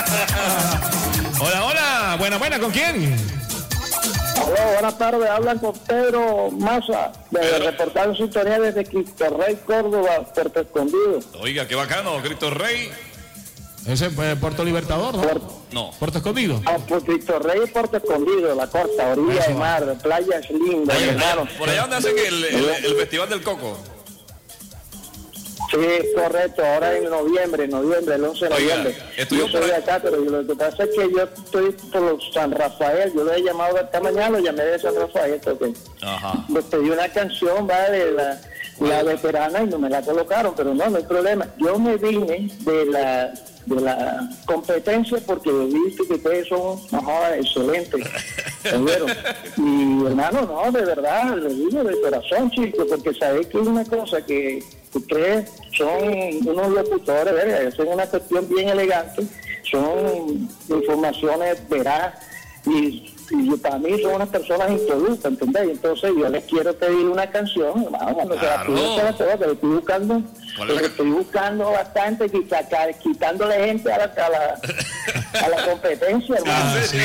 Hola, hola. Buena, ¿con quién? Hola, buenas tardes. Hablan con Pedro Maza, de reportar en sintonía desde Cristo Rey, Córdoba, Puerto Escondido. Oiga, qué bacano, Cristo Rey. Ese es Puerto Libertador, ¿no? No. Puerto Escondido. Pues Cristo Rey y Puerto Escondido, la costa, orilla de mar, playas lindas, Oye, hermano. por allá donde hacen el Festival del Coco. Sí, correcto, ahora en noviembre, el 11 de noviembre. Yo soy de acá, pero lo que pasa es que yo estoy por los San Rafael, yo lo he llamado esta mañana, lo llamé de San Rafael, porque me pedí una canción, va, de la veterana y no me la colocaron, pero no hay problema. Yo me vine de la competencia porque vi que ustedes son excelentes. ¿Entendieron? Y hermano, no, de verdad, lo digo de corazón, chicos, porque sabéis que es una cosa que ustedes son unos locutores, ¿verdad? Hacen una cuestión bien elegante, son informaciones veraz y para mí son unas personas introductas, ¿entendés? Entonces yo les quiero pedir una canción, hermano, cuando se la pido, que le estoy buscando bastante, quitándole gente a la competencia, hermano. Sí.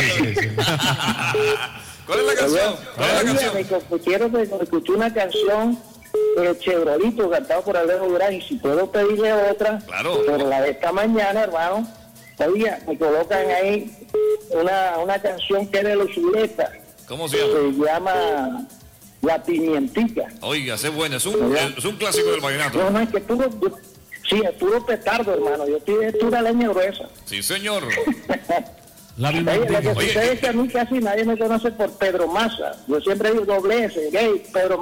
¿Cuál es la canción? Quiero que escuche una canción Chevrolito, cantado por Alejo Durán, y si puedo pedirle otra, por la de esta mañana, hermano, oiga, me colocan ahí una canción que es de los Zuletas. ¿Cómo se llama? Se llama La Pimientica. Oiga, es buena, es un clásico del vallenato. No, es que es puro petardo, hermano, yo estoy de pura leña gruesa. Sí, señor. La Lo que sucede es que a mí casi nadie me conoce por Pedro Maza. Yo siempre digo doble S, Pedro